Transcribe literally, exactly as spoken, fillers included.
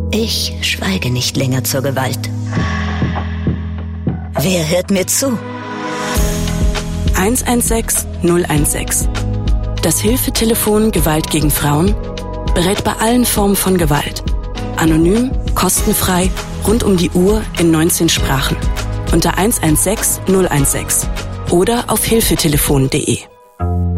Ich schweige nicht länger zur Gewalt. Wer hört mir zu? eins eins sechs null eins sechs. Das Hilfetelefon Gewalt gegen Frauen berät bei allen Formen von Gewalt. Anonym, kostenfrei, rund um die Uhr in neunzehn Sprachen. Unter eins eins sechs null eins sechs oder auf hilfetelefon punkt de.